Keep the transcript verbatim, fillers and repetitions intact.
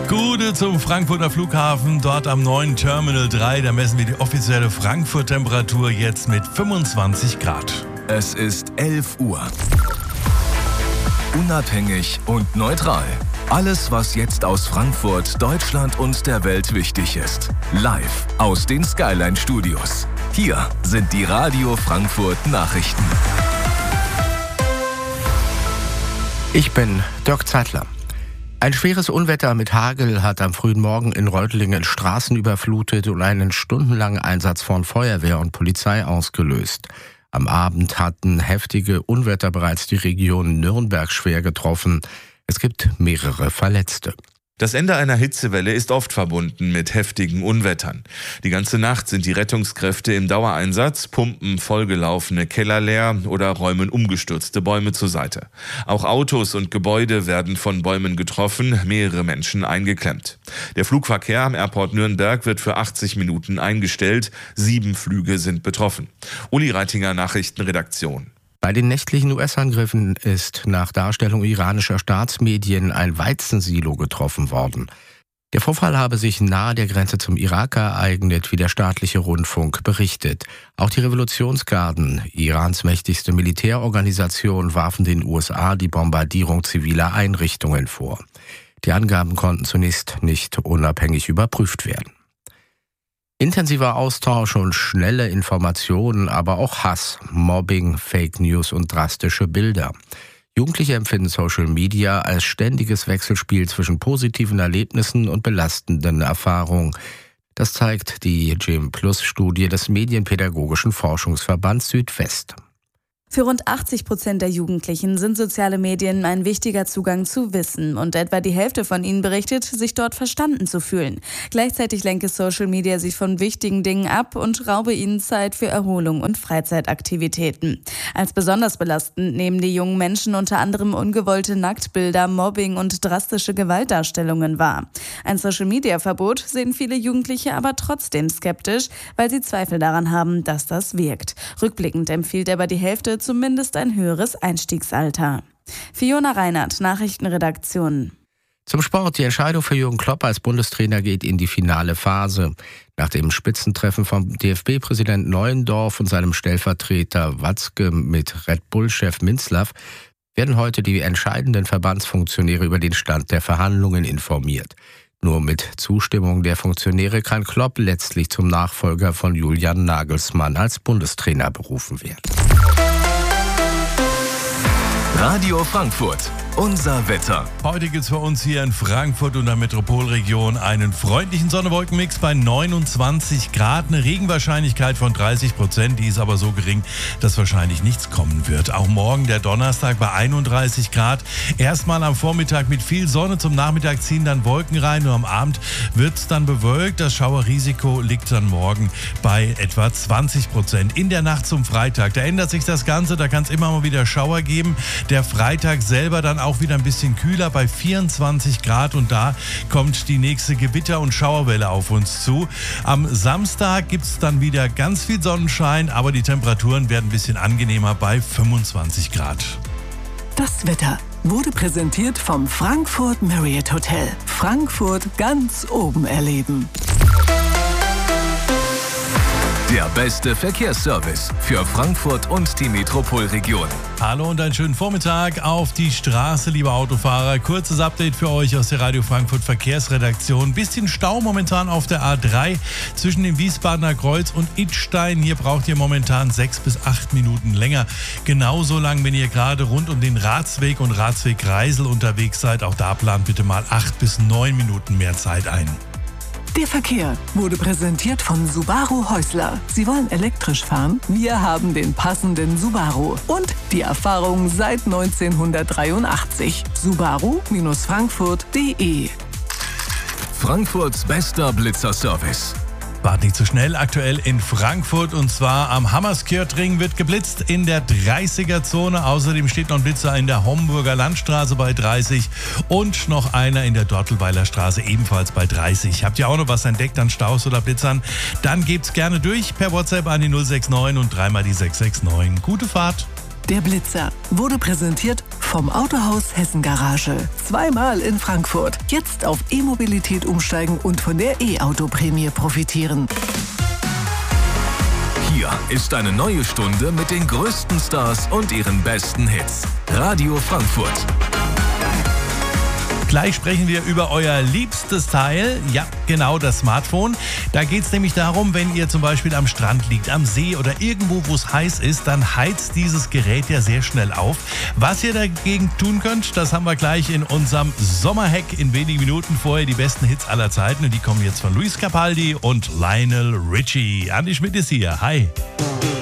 Gute zum Frankfurter Flughafen, dort am neuen Terminal drei. Da messen wir die offizielle Frankfurt-Temperatur jetzt mit fünfundzwanzig Grad. Es ist elf Uhr. Unabhängig und neutral. Alles, was jetzt aus Frankfurt, Deutschland und der Welt wichtig ist. Live aus den Skyline Studios. Hier sind die Radio Frankfurt Nachrichten. Ich bin Dirk Zeitler. Ein schweres Unwetter mit Hagel hat am frühen Morgen in Reutlingen Straßen überflutet und einen stundenlangen Einsatz von Feuerwehr und Polizei ausgelöst. Am Abend hatten heftige Unwetter bereits die Region Nürnberg schwer getroffen. Es gibt mehrere Verletzte. Das Ende einer Hitzewelle ist oft verbunden mit heftigen Unwettern. Die ganze Nacht sind die Rettungskräfte im Dauereinsatz, pumpen vollgelaufene Keller leer oder räumen umgestürzte Bäume zur Seite. Auch Autos und Gebäude werden von Bäumen getroffen, mehrere Menschen eingeklemmt. Der Flugverkehr am Airport Nürnberg wird für achtzig Minuten eingestellt. Sieben Flüge sind betroffen. Uli Reitinger, Nachrichtenredaktion. Bei den nächtlichen U S-Angriffen ist nach Darstellung iranischer Staatsmedien ein Weizensilo getroffen worden. Der Vorfall habe sich nahe der Grenze zum Irak ereignet, wie der staatliche Rundfunk berichtet. Auch die Revolutionsgarden, Irans mächtigste Militärorganisation, warfen den U S A die Bombardierung ziviler Einrichtungen vor. Die Angaben konnten zunächst nicht unabhängig überprüft werden. Intensiver Austausch und schnelle Informationen, aber auch Hass, Mobbing, Fake News und drastische Bilder. Jugendliche empfinden Social Media als ständiges Wechselspiel zwischen positiven Erlebnissen und belastenden Erfahrungen. Das zeigt die G E M Plus Studie des Medienpädagogischen Forschungsverbands Südwest. Für rund achtzig Prozent der Jugendlichen sind soziale Medien ein wichtiger Zugang zu Wissen und etwa die Hälfte von ihnen berichtet, sich dort verstanden zu fühlen. Gleichzeitig lenke Social Media sie von wichtigen Dingen ab und raube ihnen Zeit für Erholung und Freizeitaktivitäten. Als besonders belastend nehmen die jungen Menschen unter anderem ungewollte Nacktbilder, Mobbing und drastische Gewaltdarstellungen wahr. Ein Social-Media-Verbot sehen viele Jugendliche aber trotzdem skeptisch, weil sie Zweifel daran haben, dass das wirkt. Rückblickend empfiehlt aber die Hälfte zumindest ein höheres Einstiegsalter. Fiona Reinhardt, Nachrichtenredaktion. Zum Sport. Die Entscheidung für Jürgen Klopp als Bundestrainer geht in die finale Phase. Nach dem Spitzentreffen vom D F B-Präsident Neuendorf und seinem Stellvertreter Watzke mit Red Bull-Chef Minzlaff werden heute die entscheidenden Verbandsfunktionäre über den Stand der Verhandlungen informiert. Nur mit Zustimmung der Funktionäre kann Klopp letztlich zum Nachfolger von Julian Nagelsmann als Bundestrainer berufen werden. Radio Frankfurt, unser Wetter. Heute gibt es für uns hier in Frankfurt und der Metropolregion einen freundlichen Sonne-Wolken-Mix bei neunundzwanzig Grad. Eine Regenwahrscheinlichkeit von dreißig Prozent, die ist aber so gering, dass wahrscheinlich nichts kommen wird. Auch morgen, der Donnerstag, bei einunddreißig Grad. Erstmal am Vormittag mit viel Sonne, zum Nachmittag ziehen dann Wolken rein und am Abend wird es dann bewölkt. Das Schauerrisiko liegt dann morgen bei etwa zwanzig Prozent. In der Nacht zum Freitag, da ändert sich das Ganze, da kann es immer mal wieder Schauer geben. Der Freitag selber dann auch wieder ein bisschen kühler bei vierundzwanzig Grad und da kommt die nächste Gewitter- und Schauerwelle auf uns zu. Am Samstag gibt es dann wieder ganz viel Sonnenschein, aber die Temperaturen werden ein bisschen angenehmer bei fünfundzwanzig Grad. Das Wetter wurde präsentiert vom Frankfurt Marriott Hotel. Frankfurt ganz oben erleben. Der beste Verkehrsservice für Frankfurt und die Metropolregion. Hallo und einen schönen Vormittag auf die Straße, liebe Autofahrer. Kurzes Update für euch aus der Radio Frankfurt Verkehrsredaktion. Bisschen Stau momentan auf der A drei zwischen dem Wiesbadener Kreuz und Idstein. Hier braucht ihr momentan sechs bis acht Minuten länger. Genauso lang, wenn ihr gerade rund um den Ratsweg und Ratsweg Reisel unterwegs seid. Auch da plant bitte mal acht bis neun Minuten mehr Zeit ein. Der Verkehr wurde präsentiert von Subaru Häusler. Sie wollen elektrisch fahren? Wir haben den passenden Subaru und die Erfahrung seit neunzehnhundertdreiundachtzig. Subaru Frankfurt punkt de. Frankfurts bester Blitzerservice. Wart nicht zu schnell, aktuell in Frankfurt und zwar am Hammerskjörtring wird geblitzt in der dreißiger-Zone. Außerdem steht noch ein Blitzer in der Homburger Landstraße bei dreißig und noch einer in der Dortelweiler Straße ebenfalls bei dreißig. Habt ihr auch noch was entdeckt an Staus oder Blitzern? Dann gebt's gerne durch per WhatsApp an die null sechs neun und dreimal die sechs sechs neun. Gute Fahrt! Der Blitzer wurde präsentiert vom Autohaus Hessen Garage. Zweimal in Frankfurt. Jetzt auf E-Mobilität umsteigen und von der E-Auto-Prämie profitieren. Hier ist eine neue Stunde mit den größten Stars und ihren besten Hits. Radio Frankfurt. Gleich sprechen wir über euer liebstes Teil. Ja, genau, das Smartphone. Da geht es nämlich darum, wenn ihr zum Beispiel am Strand liegt, am See oder irgendwo, wo es heiß ist, dann heizt dieses Gerät ja sehr schnell auf. Was ihr dagegen tun könnt, das haben wir gleich in unserem Sommerhack in wenigen Minuten. Vorher die besten Hits aller Zeiten. Und die kommen jetzt von Luis Capaldi und Lionel Richie. Andi Schmidt ist hier. Hi.